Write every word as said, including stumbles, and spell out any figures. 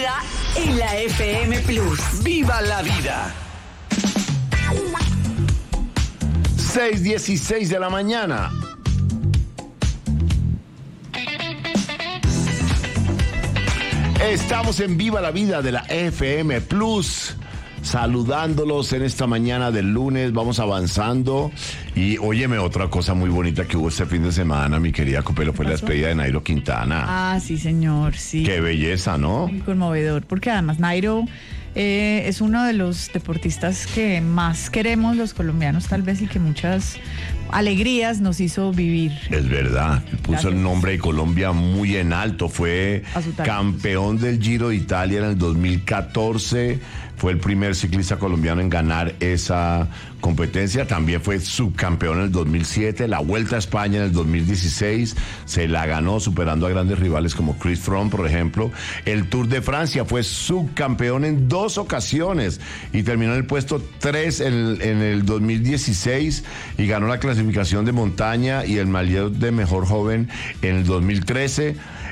vida en la F M Plus. ¡Viva la vida! seis dieciséis de la mañana. Estamos en Viva la Vida de la F M Plus, saludándolos en esta mañana del lunes. Vamos avanzando. Y óyeme, otra cosa muy bonita que hubo este fin de semana, mi querida Copelo, fue la despedida de Nairo Quintana. Ah, sí, señor, sí. Qué belleza, ¿no? Muy conmovedor, porque además Nairo eh, es uno de los deportistas que más queremos los colombianos, tal vez, y que muchas alegrías nos hizo vivir. Es verdad, puso Gracias. El nombre de Colombia muy en alto, fue campeón del Giro de Italia en el dos mil catorce, fue el primer ciclista colombiano en ganar esa competencia, también fue subcampeón en el dos mil siete, la Vuelta a España en el dos mil dieciséis, se la ganó superando a grandes rivales como Chris Froome, por ejemplo. El Tour de Francia fue subcampeón en dos ocasiones y terminó en el puesto tres en el, en el dos mil dieciséis y ganó la clasificación de montaña y el maillot de mejor joven en el dos mil trece.